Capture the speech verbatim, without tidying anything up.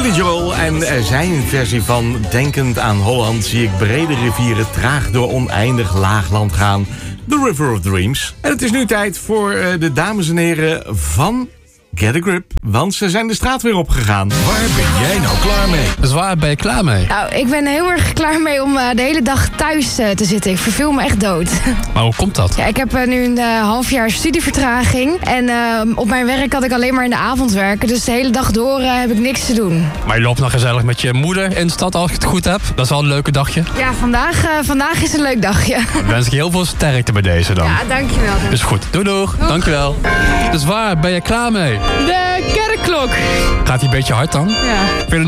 Billy Joel en zijn versie van Denkend aan Holland zie ik brede rivieren traag door oneindig laagland gaan. The River of Dreams. En het is nu tijd voor de dames en heren van Get a Grip, want ze zijn de straat weer opgegaan. Waar ben jij nou klaar mee? Dus waar ben je klaar mee? Nou, ik ben heel erg klaar mee om uh, de hele dag thuis uh, te zitten. Ik verveel me echt dood. Maar hoe komt dat? Ja, ik heb uh, nu een uh, half jaar studievertraging. En uh, op mijn werk had ik alleen maar in de avond werken. Dus de hele dag door uh, heb ik niks te doen. Maar je loopt nog gezellig met je moeder in de stad als je het goed hebt. Dat is wel een leuke dagje. Ja, vandaag, uh, vandaag is een leuk dagje. Dan wens ik je heel veel sterkte bij deze dan. Ja, dankjewel. Dan. Is goed. Doei doeg. Doeg. Dankjewel. Dus waar ben je klaar mee? De kerkklok. Gaat die een beetje hard dan? Ja. Vind je